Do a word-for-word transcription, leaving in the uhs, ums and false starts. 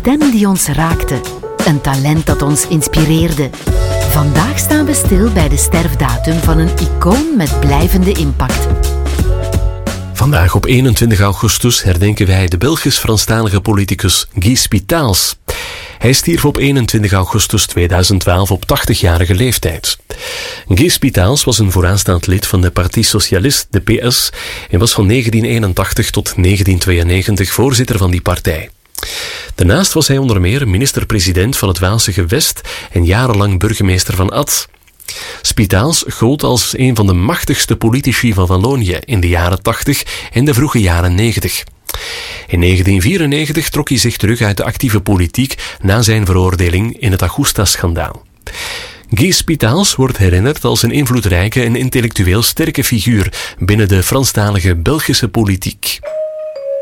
stem die ons raakte. Een talent dat ons inspireerde. Vandaag staan we stil bij de sterfdatum van een icoon met blijvende impact. Vandaag op eenentwintig augustus herdenken wij de Belgisch-Franstalige politicus Guy Spitaals. Hij stierf op eenentwintig augustus tweeduizend twaalf op tachtigjarige leeftijd. Guy Spitaals was een vooraanstaand lid van de Parti Socialiste, de P S, en was van negentien eenentachtig tot negentien tweeënnegentig voorzitter van die partij. Daarnaast was hij onder meer minister-president van het Waalse gewest en jarenlang burgemeester van Ath. Spitaals gold als een van de machtigste politici van Wallonië in de jaren tachtig en de vroege jaren negentig. In negentien vierennegentig trok hij zich terug uit de actieve politiek na zijn veroordeling in het Augusta-schandaal. Guy Spitaals wordt herinnerd als een invloedrijke en intellectueel sterke figuur binnen de Franstalige Belgische politiek.